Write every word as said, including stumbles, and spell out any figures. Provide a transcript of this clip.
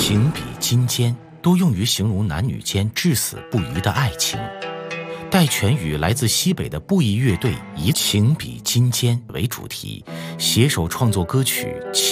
情比金坚多用于形容男女间至死不渝的爱情。戴荃与来自西北的布艺乐队以情比金坚为主题，携手创作歌曲《